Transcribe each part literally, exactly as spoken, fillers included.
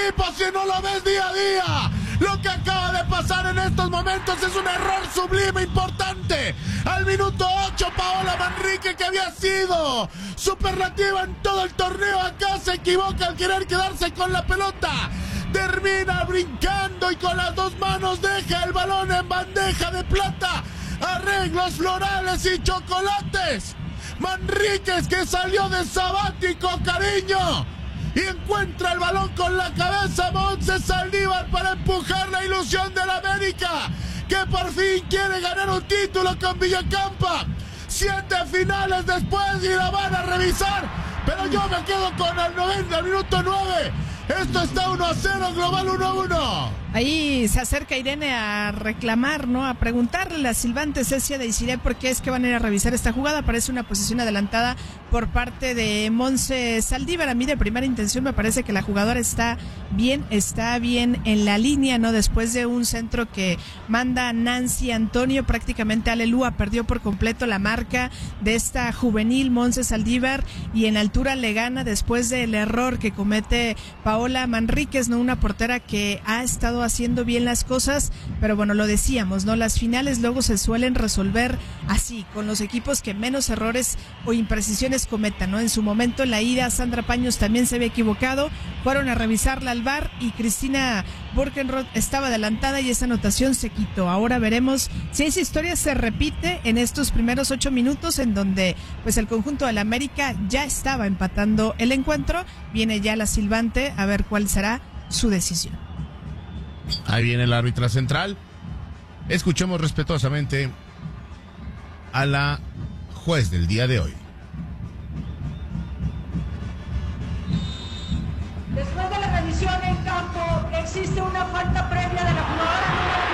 equipo si no lo ves día a día. Lo que acaba de pasar en estos momentos es un error sublime importante. Al minuto ocho, Paola Manrique, que había sido superlativa en todo el torneo, acá se equivoca al querer quedarse con la pelota. Termina brincando y con las dos manos deja el balón en bandeja de plata. Arreglos florales y chocolates. Manríquez, que salió de sabático, cariño, y encuentra el balón con la cabeza. Montse Saldívar para empujar la ilusión de la América, que por fin quiere ganar un título con Villacampa. Siete finales después y la van a revisar, pero yo me quedo con el noventa, minuto nueve. Esto está uno a cero, global uno a uno. Ahí se acerca Irene a reclamar, ¿no? A preguntarle a la silbante Cecia de Isiré por qué es que van a ir a revisar esta jugada. Parece una posición adelantada por parte de Montse Saldívar. A mí de primera intención me parece que la jugadora está bien, está bien en la línea, ¿no? Después de un centro que manda Nancy Antonio, prácticamente Alelúa perdió por completo la marca de esta juvenil Montse Saldívar y en altura le gana después del error que comete Paola Manríquez, ¿no? Una portera que ha estado haciendo bien las cosas, pero bueno, lo decíamos, ¿no? Las finales luego se suelen resolver así, con los equipos que menos errores o imprecisiones cometan, ¿no? En su momento, en la ida, Sandra Paños también se había equivocado, fueron a revisarla al V A R y Cristina Burkenroth estaba adelantada y esa anotación se quitó. Ahora veremos si esa historia se repite en estos primeros ocho minutos, en donde pues el conjunto de la América ya estaba empatando el encuentro. Viene ya la silbante a ver cuál será su decisión. Ahí viene el árbitro central. Escuchemos respetuosamente a la juez del día de hoy. Después de la revisión en campo, existe una falta previa de la jugadora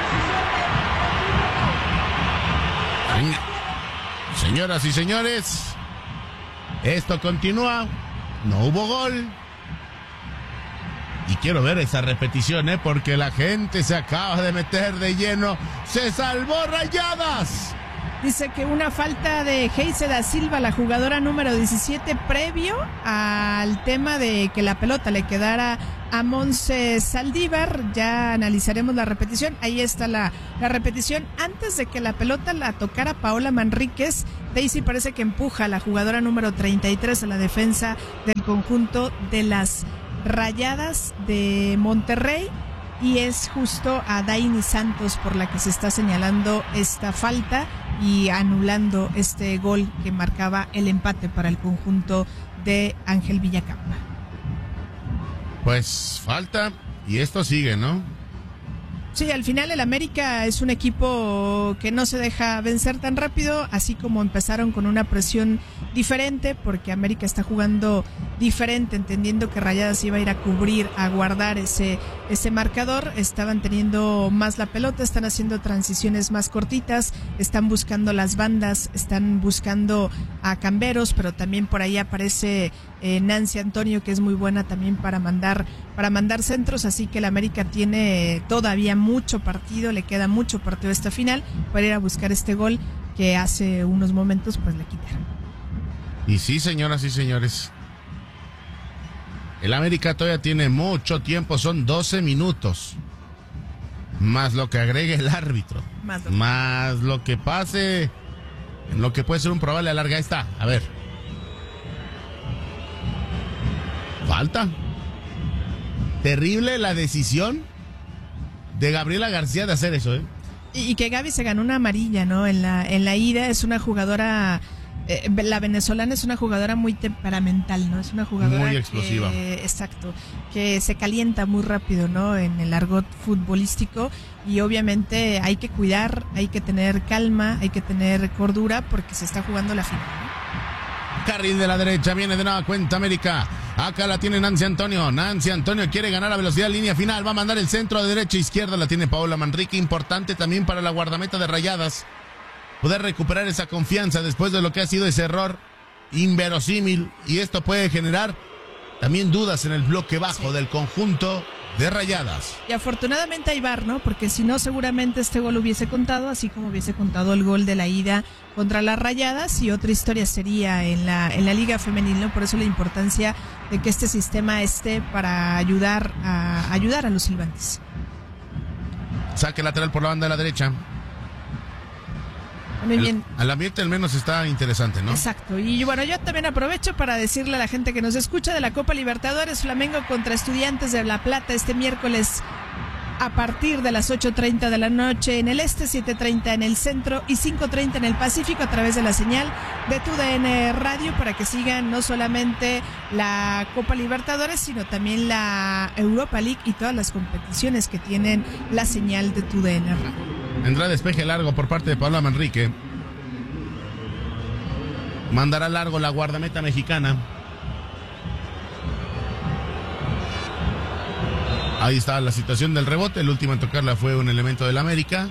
número diecisiete. Señoras y señores, esto continúa. No hubo gol. Y quiero ver esa repetición, ¿eh? Porque la gente se acaba de meter de lleno. ¡Se salvó Rayadas! Dice que una falta de Geise da Silva, la jugadora número diecisiete, previo al tema de que la pelota le quedara a Montse Saldívar. Ya analizaremos la repetición. Ahí está la, la repetición. Antes de que la pelota la tocara Paola Manríquez, Daisy parece que empuja a la jugadora número treinta y tres a la defensa del conjunto de las Rayadas de Monterrey, y es justo a Dainy Santos por la que se está señalando esta falta y anulando este gol que marcaba el empate para el conjunto de Ángel Villacampa. Pues falta y esto sigue, ¿no? Sí, al final el América es un equipo que no se deja vencer tan rápido, así como empezaron con una presión diferente, porque América está jugando diferente, entendiendo que Rayadas iba a ir a cubrir, a guardar ese, ese marcador. Estaban teniendo más la pelota, están haciendo transiciones más cortitas, están buscando las bandas, están buscando a camberos, pero también por ahí aparece eh, Nancy Antonio, que es muy buena también para mandar, para mandar centros, así que el América tiene todavía mucho partido, le queda mucho partido a esta final para ir a buscar este gol que hace unos momentos pues le quitaron. Y sí, señoras y señores, el América todavía tiene mucho tiempo, son doce minutos, más lo que agregue el árbitro, más lo, más lo que pase, en lo que puede ser un probable alargue. Ahí está, a ver, falta. Terrible la decisión de Gabriela García de hacer eso, ¿eh? Y, y que Gaby se ganó una amarilla, ¿no? En la, en la ida. Es una jugadora, eh, la venezolana es una jugadora muy temperamental, ¿no? Es una jugadora muy explosiva. Que, exacto, que se calienta muy rápido, ¿no? En el argot futbolístico, y obviamente hay que cuidar, hay que tener calma, hay que tener cordura porque se está jugando la final, ¿no? Carril de la derecha, viene de nueva cuenta América. Acá la tiene Nancy Antonio. Nancy Antonio quiere ganar a velocidad, línea final. Va a mandar el centro de derecha a izquierda. La tiene Paola Manrique. Importante también para la guardameta de Rayadas poder recuperar esa confianza después de lo que ha sido ese error inverosímil. Y esto puede generar también dudas en el bloque bajo, sí, del conjunto de Rayadas. Y afortunadamente hay V A R, ¿no? Porque si no, seguramente este gol hubiese contado, así como hubiese contado el gol de la ida contra las Rayadas, y otra historia sería en la en la Liga Femenil, ¿no? Por eso la importancia de que este sistema esté para ayudar a ayudar a los silbantes. Saque lateral por la banda de la derecha. Muy bien. El, el ambiente al menos está interesante, ¿no? Exacto. Y bueno, yo también aprovecho para decirle a la gente que nos escucha de la Copa Libertadores, Flamengo contra Estudiantes de La Plata este miércoles a partir de las ocho treinta de la noche en el este, siete treinta en el centro y cinco treinta en el Pacífico, a través de la señal de Tu D N Radio, para que sigan no solamente la Copa Libertadores, sino también la Europa League y todas las competiciones que tienen la señal de Tu D N Radio. Vendrá despeje largo por parte de Paola Manrique. Mandará largo la guardameta mexicana. Ahí está la situación del rebote. El último en tocarla fue un elemento del América.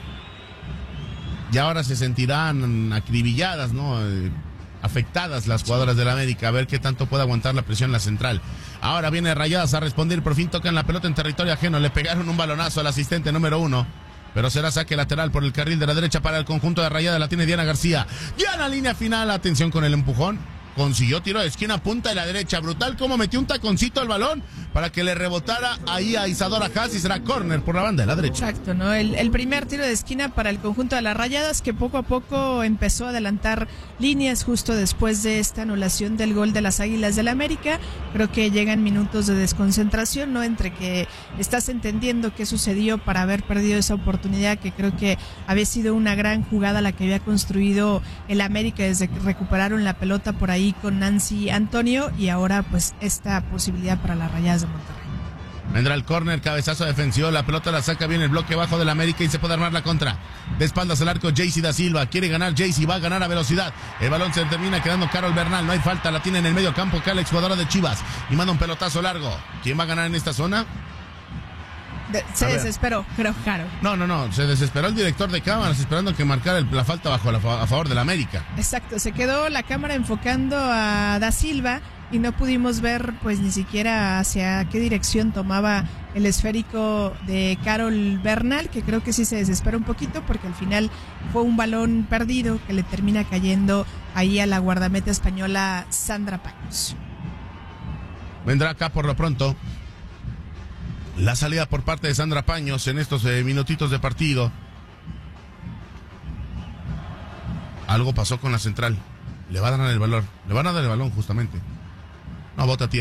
Y ahora se sentirán acribilladas, ¿no? Eh, afectadas las jugadoras del América. A ver qué tanto puede aguantar la presión la central. Ahora viene Rayadas a responder. Por fin tocan la pelota en territorio ajeno. Le pegaron un balonazo al asistente número uno. Pero será saque lateral por el carril de la derecha para el conjunto de Rayadas. La tiene Diana García. Diana, línea final. Atención con el empujón. Consiguió tiro de esquina, punta de la derecha. Brutal como metió un taconcito al balón para que le rebotara ahí a Isadora Haas, y será córner por la banda de la derecha. Exacto, ¿no? El, el primer tiro de esquina para el conjunto de las Rayadas, que poco a poco empezó a adelantar líneas justo después de esta anulación del gol de las Águilas del América. Creo que llegan minutos de desconcentración, ¿no? Entre que estás entendiendo qué sucedió para haber perdido esa oportunidad, que creo que había sido una gran jugada la que había construido el América desde que recuperaron la pelota por ahí con Nancy Antonio, y ahora pues esta posibilidad para las Rayadas de Monterrey. Vendrá el córner, cabezazo defensivo, la pelota la saca bien el bloque bajo del América y se puede armar la contra. De espaldas al arco Jaycee da Silva, quiere ganar Jaycee, va a ganar a velocidad. El balón se termina quedando Carol Bernal, no hay falta, la tiene en el medio campo Alex, jugadora de Chivas, y manda un pelotazo largo. ¿Quién va a ganar en esta zona? De, se desesperó, creo, Caro. No, no, no, se desesperó el director de cámaras esperando que marcara el, la falta bajo la, a favor del América. Exacto, se quedó la cámara enfocando a Da Silva y no pudimos ver pues ni siquiera hacia qué dirección tomaba el esférico de Carol Bernal, que creo que sí se desespera un poquito porque al final fue un balón perdido que le termina cayendo ahí a la guardameta española Sandra Paños. Vendrá acá por lo pronto la salida por parte de Sandra Paños en estos eh, minutitos de partido. Algo pasó con la central. Le va a dar el valor. Le van a dar el balón justamente. No, bota tierra.